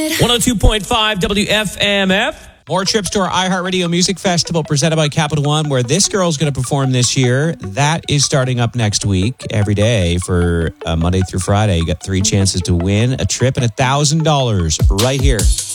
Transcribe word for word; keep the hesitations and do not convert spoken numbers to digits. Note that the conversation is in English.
one oh two point five W F M F. More trips to our iHeartRadio Music Festival presented by Capital One, where this girl's going to perform this year. That is starting up next week. Every day for uh, Monday through Friday, you got three chances to win a trip and one thousand dollars right here